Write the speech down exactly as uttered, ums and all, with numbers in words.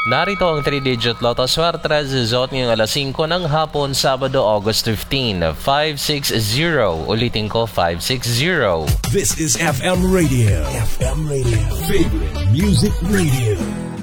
Narito ang three-digit Lotto Swerte Result ngayong alas singko ng hapon, Sabado, August fifteenth. five six zero. Ulitin ko, five six zero. This is F M Radio. F M Radio. Favorite Music Radio.